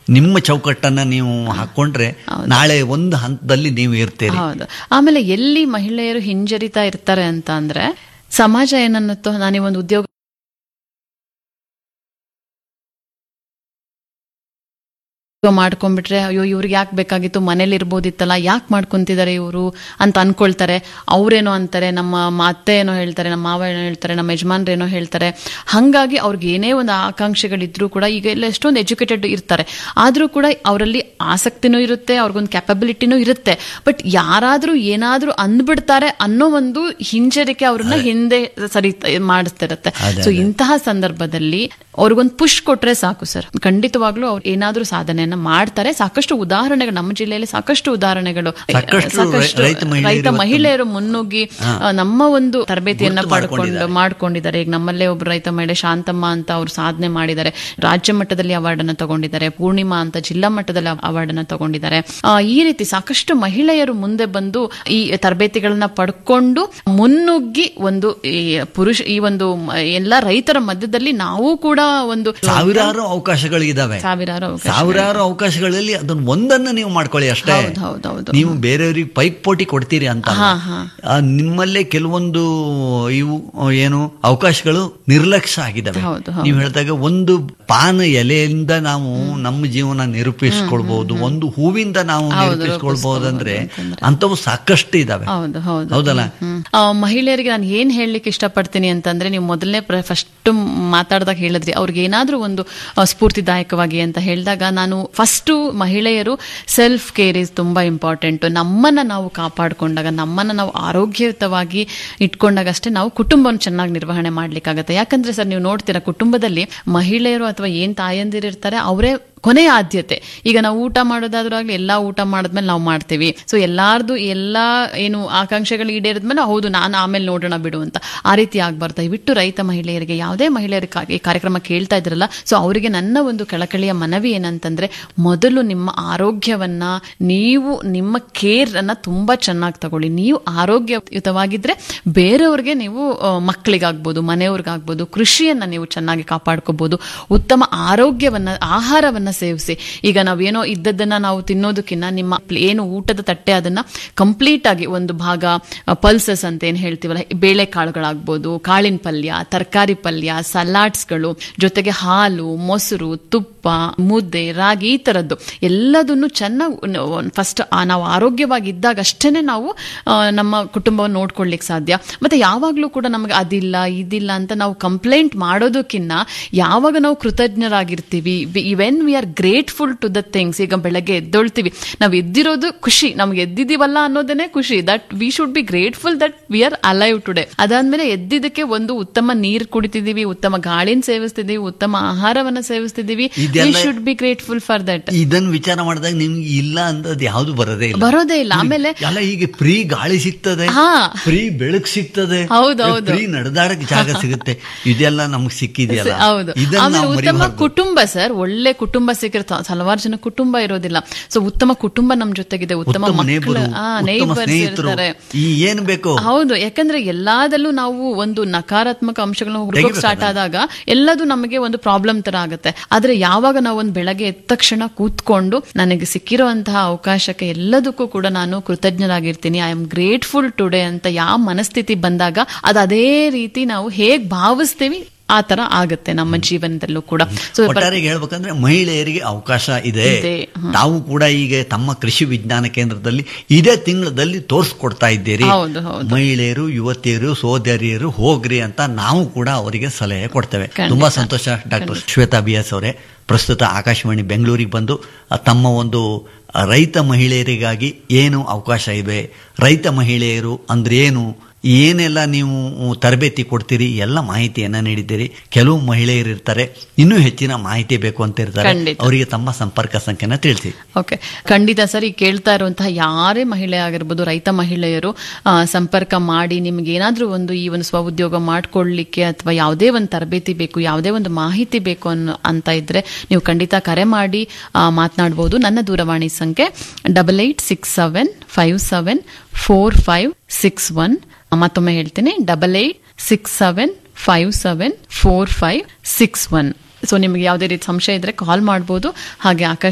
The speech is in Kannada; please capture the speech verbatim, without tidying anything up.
ನಿಮ್ಮ ಚೌಕಟ್ಟನ್ನ ನೀವು ಹಾಕೊಂಡ್ರೆ ನಾಳೆ ಒಂದು ಹಂತದಲ್ಲಿ ನೀವು ಇರ್ತೀರಿ. ಹೌದು. ಆಮೇಲೆ ಎಲ್ಲಿ ಮಹಿಳೆಯರು ಹಿಂಜರಿತಾ ಇರ್ತಾರೆ ಅಂತ ಅಂದ್ರೆ ಸಮಾಜ ಏನನ್ನತ್ತೋ ನಾನೇ ಒಂದು ಉದ್ಯೋಗ ಮಾಡ್ಕೊಂಡ್ಬಿಟ್ರೆ ಅಯ್ಯೋ ಇವ್ರಿಗೆ ಯಾಕೆ ಬೇಕಾಗಿತ್ತು, ಮನೇಲಿ ಇರ್ಬೋದಿತ್ತಲ್ಲ, ಯಾಕೆ ಮಾಡ್ಕೊಂತಿದ್ದಾರೆ ಇವರು ಅಂತ ಅನ್ಕೊಳ್ತಾರೆ. ಅವ್ರೇನೋ ಅಂತಾರೆ, ನಮ್ಮ ಅತ್ತೆ ಏನೋ ಹೇಳ್ತಾರೆ, ನಮ್ಮ ಮಾವ ಏನೋ ಹೇಳ್ತಾರೆ, ನಮ್ಮ ಯಜಮಾನ್ರೇನೋ ಹೇಳ್ತಾರೆ. ಹಾಗಾಗಿ ಅವ್ರಿಗೆ ಏನೇ ಒಂದು ಆಕಾಂಕ್ಷೆಗಳಿದ್ರು ಕೂಡ ಈಗ ಎಲ್ಲ ಎಷ್ಟೊಂದು ಎಜುಕೇಟೆಡ್ ಇರ್ತಾರೆ, ಆದ್ರೂ ಕೂಡ ಅವರಲ್ಲಿ ಆಸಕ್ತಿನೂ ಇರುತ್ತೆ, ಅವ್ರಿಗೊಂದು ಕ್ಯಾಪಬಿಲಿಟಿನೂ ಇರುತ್ತೆ. ಬಟ್ ಯಾರಾದ್ರೂ ಏನಾದ್ರೂ ಅಂದ್ಬಿಡ್ತಾರೆ ಅನ್ನೋ ಒಂದು ಹಿಂಜರಿಕೆ ಅವ್ರನ್ನ ಹಿಂದೆ ಸರಿ ಮಾಡಿಸ್ತಿರತ್ತೆ. ಸೊ ಇಂತಹ ಸಂದರ್ಭದಲ್ಲಿ ಅವ್ರಿಗೊಂದು ಪುಷ್ ಕೊಟ್ರೆ ಸಾಕು ಸರ್, ಖಂಡಿತವಾಗ್ಲೂ ಅವ್ರು ಏನಾದ್ರೂ ಸಾಧನೆಯನ್ನ ಮಾಡ್ತಾರೆ. ಸಾಕಷ್ಟು ಉದಾಹರಣೆಗಳು ನಮ್ಮ ಜಿಲ್ಲೆಯಲ್ಲಿ ಸಾಕಷ್ಟು ಉದಾಹರಣೆಗಳು, ಸಾಕಷ್ಟು ರೈತ ಮಹಿಳೆಯರು ಮುನ್ನುಗ್ಗಿ ನಮ್ಮ ಒಂದು ತರಬೇತಿಯನ್ನ ಪಡ್ಕೊಂಡು ಮಾಡ್ಕೊಂಡಿದ್ದಾರೆ. ಈಗ ನಮ್ಮಲ್ಲೇ ಒಬ್ರು ರೈತ ಮಹಿಳೆ ಶಾಂತಮ್ಮ ಅಂತ ಅವ್ರು ಸಾಧನೆ ಮಾಡಿದ್ದಾರೆ, ರಾಜ್ಯ ಮಟ್ಟದಲ್ಲಿ ಅವಾರ್ಡ್ ಅನ್ನ ತಗೊಂಡಿದ್ದಾರೆ. ಪೂರ್ಣಿಮಾ ಅಂತ ಜಿಲ್ಲಾ ಮಟ್ಟದಲ್ಲಿ ಅವಾರ್ಡ್ ಅನ್ನ ತಗೊಂಡಿದ್ದಾರೆ. ಈ ರೀತಿ ಸಾಕಷ್ಟು ಮಹಿಳೆಯರು ಮುಂದೆ ಬಂದು ಈ ತರಬೇತಿಗಳನ್ನ ಪಡ್ಕೊಂಡು ಮುನ್ನುಗ್ಗಿ ಒಂದು ಪುರುಷ ಈ ಒಂದು ಎಲ್ಲಾ ರೈತರ ಮಧ್ಯದಲ್ಲಿ ನಾವು ಕೂಡ ಒಂದು ಸಾವಿರಾರು ಅವಕಾಶಗಳಿದಾವೆ, ಸಾವಿರಾರು ಸಾವಿರಾರು ಅವಕಾಶಗಳಲ್ಲಿ ಅದನ್ನ ಒಂದನ್ನ ನೀವು ಮಾಡ್ಕೊಳ್ಳಿ ಅಷ್ಟೇ. ನೀವು ಬೇರೆಯವ್ರಿಗೆ ಪೈಪೋಟಿ ಕೊಡ್ತೀರಿ ಅಂತ ನಿಮ್ಮಲ್ಲೇ ಕೆಲವೊಂದು ಇವು ಏನು ಅವಕಾಶಗಳು ನಿರ್ಲಕ್ಷ್ಯ ಆಗಿದ್ದಾವೆ. ನೀವು ಹೇಳಿದಾಗ ಒಂದು ಪಾನ ಎಲೆಯಿಂದ ನಾವು ನಮ್ಮ ಜೀವನ ನಿರೂಪಿಸ್ಕೊಳ್ಬಹುದು, ಒಂದು ಹೂವಿಂದ ನಾವು ನಿರೂಪಿಸ್ಕೊಳ್ಬಹುದು ಅಂದ್ರೆ ಅಂತವು ಸಾಕಷ್ಟು ಇದಾವೆ. ಹೌದಲ್ಲ? ಮಹಿಳೆಯರಿಗೆ ನಾನು ಏನ್ ಹೇಳಲಿಕ್ಕೆ ಇಷ್ಟಪಡ್ತೀನಿ ಅಂತಂದ್ರೆ, ನೀವು ಮೊದಲನೇ ಫಸ್ಟ್ ಮಾತಾಡಿದಾಗ ಹೇಳಿದ್ರಿ ಅವ್ರಿಗೆ ಏನಾದ್ರೂ ಒಂದು ಸ್ಫೂರ್ತಿದಾಯಕವಾಗಿ ಅಂತ ಹೇಳಿದಾಗ, ನಾನು ಫಸ್ಟ್ ಮಹಿಳೆಯರು ಸೆಲ್ಫ್ ಕೇರ್ ಇಸ್ ತುಂಬಾ ಇಂಪಾರ್ಟೆಂಟ್. ನಮ್ಮನ್ನ ನಾವು ಕಾಪಾಡಿಕೊಂಡಾಗ, ನಮ್ಮನ್ನ ನಾವು ಆರೋಗ್ಯಯುತವಾಗಿ ಇಟ್ಕೊಂಡಾಗ ಅಷ್ಟೇ ನಾವು ಕುಟುಂಬವನ್ನು ಚೆನ್ನಾಗಿ ನಿರ್ವಹಣೆ ಮಾಡ್ಲಿಕ್ಕಾಗತ್ತೆ. ಯಾಕಂದ್ರೆ ಸರ್ ನೀವು ನೋಡ್ತೀರಾ, ಕುಟುಂಬದಲ್ಲಿ ಮಹಿಳೆಯರು ಅಥವಾ ಏನ್ ತಾಯಂದಿರಿರ್ತಾರೆ ಅವರೇ ಕೊನೆಯ ಆದ್ಯತೆ. ಈಗ ನಾವು ಊಟ ಮಾಡೋದಾದ್ರೂ ಆಗ್ಲಿ, ಎಲ್ಲಾ ಊಟ ಮಾಡಿದ್ಮೇಲೆ ನಾವು ಮಾಡ್ತೀವಿ. ಸೊ ಎಲ್ಲಾರ್ದು ಎಲ್ಲಾ ಏನು ಆಕಾಂಕ್ಷೆಗಳು ಈಡೇರಿದ್ಮೇಲೆ ಹೌದು ನಾನು ಆಮೇಲೆ ನೋಡೋಣ ಬಿಡು ಅಂತ ಆ ರೀತಿ ಆಗ್ಬಾರ್ದು. ದಯವಿಟ್ಟು ರೈತ ಮಹಿಳೆಯರಿಗೆ, ಯಾವುದೇ ಮಹಿಳೆಯರ ಈ ಕಾರ್ಯಕ್ರಮ ಕೇಳ್ತಾ ಇದ್ರಲ್ಲ, ಸೊ ಅವರಿಗೆ ನನ್ನ ಒಂದು ಕಳಕಳಿಯ ಮನವಿ ಏನಂತಂದ್ರೆ, ಮೊದಲು ನಿಮ್ಮ ಆರೋಗ್ಯವನ್ನ ನೀವು ನಿಮ್ಮ ಕೇರ್ ಅನ್ನ ತುಂಬಾ ಚೆನ್ನಾಗಿ ತಗೊಳ್ಳಿ. ನೀವು ಆರೋಗ್ಯಯುತವಾಗಿದ್ರೆ ಬೇರೆಯವ್ರಿಗೆ ನೀವು ಮಕ್ಕಳಿಗಾಗ್ಬೋದು, ಮನೆಯವ್ರಿಗಾಗ್ಬೋದು, ಕೃಷಿಯನ್ನ ನೀವು ಚೆನ್ನಾಗಿ ಕಾಪಾಡ್ಕೋಬಹುದು. ಉತ್ತಮ ಆರೋಗ್ಯವನ್ನ, ಆಹಾರವನ್ನ ಸೇವಿಸಿ. ಈಗ ನಾವೇನೋ ಇದ್ದದನ್ನ ನಾವು ತಿನ್ನೋದಕ್ಕಿಂತ ನಿಮ್ಮ ಏನು ಊಟದ ತಟ್ಟೆ ಅದನ್ನ ಕಂಪ್ಲೀಟ್ ಆಗಿ ಒಂದು ಭಾಗ ಪಲ್ಸಸ್ ಅಂತ ಏನ್ ಹೇಳ್ತೀವಲ್ಲ, ಬೇಳೆಕಾಳುಗಳಾಗ್ಬೋದು, ಕಾಳಿನ ಪಲ್ಯ, ತರಕಾರಿ ಪಲ್ಯ, ಸಲಾಡ್ಸ್ಗಳು, ಜೊತೆಗೆ ಹಾಲು, ಮೊಸರು, ತುಪ್ಪ, ಮುದ್ದೆ, ರಾಗಿ, ಈ ತರದ್ದು ಎಲ್ಲದನ್ನು ಚೆನ್ನಾಗಿ ಫಸ್ಟ್ ನಾವು ಆರೋಗ್ಯವಾಗಿದ್ದಾಗ ಅಷ್ಟೇನೆ ನಾವು ನಮ್ಮ ಕುಟುಂಬವನ್ನು ನೋಡ್ಕೊಳ್ಲಿಕ್ಕೆ ಸಾಧ್ಯ. ಮತ್ತೆ ಯಾವಾಗ್ಲೂ ಕೂಡ ನಮಗೆ ಅದಿಲ್ಲ ಇದಿಲ್ಲ ಅಂತ ನಾವು ಕಂಪ್ಲೇಂಟ್ ಮಾಡೋದಕ್ಕಿಂತ ಯಾವಾಗ ನಾವು ಕೃತಜ್ಞರಾಗಿರ್ತೀವಿ, when we are grateful to the things. ಈಗ ಬೆಳಗ್ಗೆ ಎದ್ದೊಳ್ತೀವಿ, ನಾವು ಎದ್ದಿರೋದು ಖುಷಿ, ನಮ್ಗೆ ಎದ್ದಿದೀವಲ್ಲ ಅನ್ನೋದನ್ನೇ ಖುಷಿ. That we should be grateful that we are alive today. ಅದಾದ್ಮೇಲೆ ಎದ್ದಿದ್ದಕ್ಕೆ ಒಂದು ಉತ್ತಮ ನೀರು ಕುಡಿತಿದೀವಿ, ಉತ್ತಮ ಗಾಳಿನ ಸೇವಿಸ್ತಿದೀವಿ, ಉತ್ತಮ ಆಹಾರವನ್ನ ಸೇವಿಸ್ತಿದೀವಿ. We should be grateful for that. ಇದನ್ನ ವಿಚಾರ ಮಾಡಿದಾಗ ನಿಮ್ಗೆ ಇಲ್ಲ ಅಂದ್ರೆ ಯಾವ್ದು ಬರೋದೇ ಇಲ್ಲ, ಬರೋದೇ ಇಲ್ಲ. ಆಮೇಲೆ ಎಲ್ಲ ಈಗ ಫ್ರೀ ಗಾಳಿ ಸಿಗ್ತದೆ, ಫ್ರೀ ಬೆಳಕು ಸಿಗ್ತದೆ, ಹೌದೌದು, ಫ್ರೀ ನಡೆದಾಡಕ್ಕೆ ಜಾಗ ಸಿಗುತ್ತೆ. ಇದೆಲ್ಲ ನಮ್ಗೆ ಸಿಕ್ಕಿದೆಯಲ್ಲ. ಹೌದು. ಆಮೇಲೆ ಉತ್ತಮ ಕುಟುಂಬ ಸರ್, ಒಳ್ಳೆ ಕುಟುಂಬ ಸಿಕ್ಕಿರ್ತ, ಹಲವಾರು ಜನ ಕುಟುಂಬ ಇರೋದಿಲ್ಲ. ಸೊ ಉತ್ತಮ ಕುಟುಂಬ ನಮ್ ಜೊತೆಗಿದೆ, ಉತ್ತಮ ಮಕ್ಕಳು, ನೇಬರ್ಸ್ ಇರ್ತಾರೆ, ಏನ್ ಬೇಕು. ಹೌದು, ಯಾಕಂದ್ರೆ ಎಲ್ಲದಲ್ಲೂ ನಾವು ಒಂದು ನಕಾರಾತ್ಮಕ ಅಂಶಗಳನ್ನ ಹುಡುಕೋಕ್ ಸ್ಟಾರ್ಟ್ ಆದಾಗ ಎಲ್ಲದೂ ನಮಗೆ ಒಂದು ಪ್ರಾಬ್ಲಮ್ ತರ ಆಗುತ್ತೆ. ಆದ್ರೆ ಯಾವಾಗ ನಾವು ಒಂದು ಬೆಳಗ್ಗೆ ಎದ್ದ ತಕ್ಷಣ ಕೂತ್ಕೊಂಡು ನನಗೆ ಸಿಕ್ಕಿರುವಂತಹ ಅವಕಾಶಕ್ಕೆ ಎಲ್ಲದಕ್ಕೂ ಕೂಡ ನಾನು ಕೃತಜ್ಞರಾಗಿರ್ತೀನಿ, ಐ ಆಮ್ ಗ್ರೇಟ್ಫುಲ್ ಟುಡೇ ಅಂತ ಯಾವ ಮನಸ್ಥಿತಿ ಬಂದಾಗ ಅದು ಅದೇ ರೀತಿ ನಾವು ಹೇಗ್ ಭಾವಿಸ್ತೀವಿ ಆ ತರ ಆಗುತ್ತೆ ನಮ್ಮ ಜೀವನದಲ್ಲೂ ಕೂಡ. ಒಟ್ಟಾರೆಗೆ ಹೇಳ್ಬೇಕಂದ್ರೆ ಮಹಿಳೆಯರಿಗೆ ಅವಕಾಶ ಇದೆ. ತಾವು ಕೂಡ ಈಗ ತಮ್ಮ ಕೃಷಿ ವಿಜ್ಞಾನ ಕೇಂದ್ರದಲ್ಲಿ ಇದೇ ತಿಂಗಳಲ್ಲಿ ತೋರಿಸ್ಕೊಡ್ತಾ ಇದ್ದೀರಿ. ಮಹಿಳೆಯರು, ಯುವತಿಯರು, ಸೋದರಿಯರು ಹೋಗ್ರಿ ಅಂತ ನಾವು ಕೂಡ ಅವರಿಗೆ ಸಲಹೆ ಕೊಡ್ತೇವೆ. ತುಂಬಾ ಸಂತೋಷ ಡಾಕ್ಟರ್ ಶ್ವೇತಾ ಬಿ ಎಸ್ ಅವರೇ. ಪ್ರಸ್ತುತ ಆಕಾಶವಾಣಿ ಬೆಂಗಳೂರಿಗೆ ಬಂದು ತಮ್ಮ ಒಂದು ರೈತ ಮಹಿಳೆಯರಿಗಾಗಿ ಏನು ಅವಕಾಶ ಇದೆ, ರೈತ ಮಹಿಳೆಯರು ಅಂದ್ರೆ ಏನು, ಏನೆಲ್ಲ ನೀವು ತರಬೇತಿ ಕೊಡ್ತೀರಿ, ಎಲ್ಲ ಮಾಹಿತಿಯನ್ನ ನೀಡಿದ್ದೀರಿ. ಕೆಲವು ಮಹಿಳೆಯರು ಇರ್ತಾರೆ ಇನ್ನೂ ಹೆಚ್ಚಿನ ಮಾಹಿತಿ ಬೇಕು ಅಂತ ಇರ್ತಾರೆ, ಅವರಿಗೆ ತಮ್ಮ ಸಂಪರ್ಕ ಸಂಖ್ಯೆನ ತಿಳಿಸಿ. ಓಕೆ, ಖಂಡಿತ ಸರ್. ಈಗ ಕೇಳ್ತಾ ಇರುವಂತಹ ಯಾರೇ ಮಹಿಳೆ ಆಗಿರ್ಬೋದು, ರೈತ ಮಹಿಳೆಯರು ಸಂಪರ್ಕ ಮಾಡಿ ನಿಮ್ಗೆ ಏನಾದ್ರೂ ಒಂದು ಈ ಒಂದು ಸ್ವಉದ್ಯೋಗ ಮಾಡ್ಕೊಳ್ಳಿಕ್ಕೆ ಅಥವಾ ಯಾವುದೇ ಒಂದು ತರಬೇತಿ ಬೇಕು, ಯಾವುದೇ ಒಂದು ಮಾಹಿತಿ ಬೇಕು ಅನ್ನೋ ಅಂತ ಇದ್ರೆ ನೀವು ಖಂಡಿತ ಕರೆ ಮಾಡಿ ಮಾತನಾಡಬಹುದು. ನನ್ನ ದೂರವಾಣಿ ಸಂಖ್ಯೆ double eight six seven five seven four five six one. ಮತ್ತೊಮ್ಮೆ ಹೇಳ್ತೀನಿ, double eight six seven five seven four five six one. So ನಿಮಗೆ ಯಾವುದೇ ರೀತಿ ಸಂಶಯ ಇದ್ರೆ ಕಾಲ್ ಮಾಡಬಹುದು. ಹಾಗೆ ಆಕಾಶ